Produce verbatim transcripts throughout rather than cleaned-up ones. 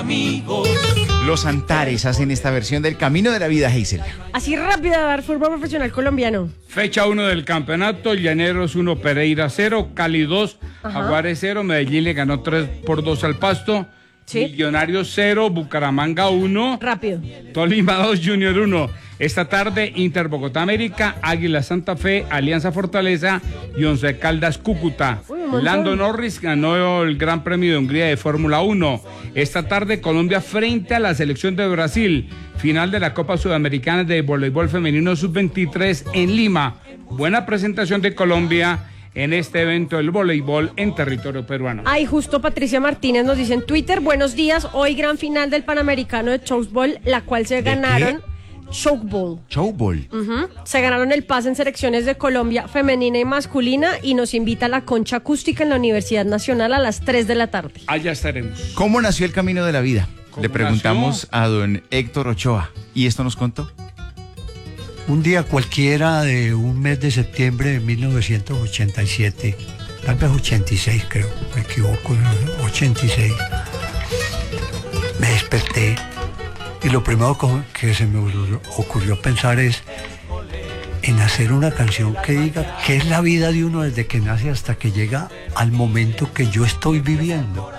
amigos. Los Antares hacen esta versión del Camino de la Vida, Hazel. Así rápido de dar fútbol profesional colombiano. Fecha uno del campeonato, Llaneros uno, Pereira cero, Cali dos, Jaguares cero, Medellín le ganó tres por dos al Pasto, ¿sí? Millonarios cero, Bucaramanga uno, rápido. Tolima dos, Junior uno. Esta tarde, Inter Bogotá América, Águila Santa Fe, Alianza Fortaleza y Once Caldas Cúcuta. Uy, Lando Norris ganó el Gran Premio de Hungría de Fórmula uno. Esta tarde, Colombia frente a la selección de Brasil. Final de la Copa Sudamericana de Voleibol Femenino sub veintitrés en Lima. Buena presentación de Colombia en este evento del voleibol en territorio peruano. Ay, justo Patricia Martínez nos dice en Twitter, buenos días, hoy gran final del Panamericano de Chokeball, la cual se ganaron... Chokeball. Chokeball. Uh-huh. Se ganaron el pase en selecciones de Colombia femenina y masculina y nos invita a la concha acústica en la Universidad Nacional a las tres de la tarde. Allá estaremos. ¿Cómo nació el Camino de la Vida? Le preguntamos nació? a don Héctor Ochoa y esto nos contó. Un día cualquiera de un mes de septiembre de mil novecientos ochenta y siete, tal vez ochenta y seis creo, me equivoco, ochenta y seis, me desperté. Y lo primero que se me ocurrió pensar es en hacer una canción que diga qué es la vida de uno desde que nace hasta que llega al momento que yo estoy viviendo.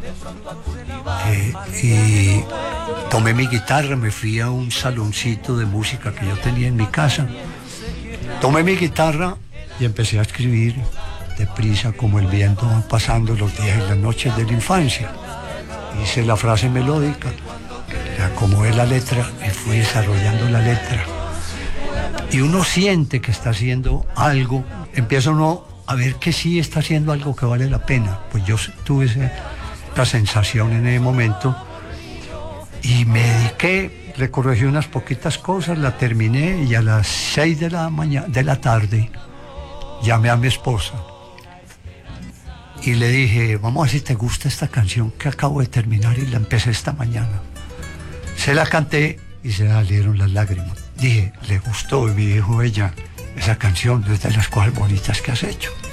Eh, y tomé mi guitarra, me fui a un saloncito de música que yo tenía en mi casa. Tomé mi guitarra y empecé a escribir deprisa, como el viento van pasando los días y las noches de la infancia. Hice la frase melódica, acomodé la letra y fui desarrollando la letra. Y uno siente que está haciendo algo, empieza uno a ver que sí está haciendo algo que vale la pena. Pues yo tuve esa, esa sensación en ese momento y me dediqué, le corregí unas poquitas cosas, la terminé y a las seis de la mañana, de la tarde, llamé a mi esposa y le dije, vamos a ver si te gusta esta canción que acabo de terminar y la empecé esta mañana. Se la canté y se salieron las lágrimas. Dije, le gustó y me dijo ella, esa canción es de las cosas bonitas que has hecho.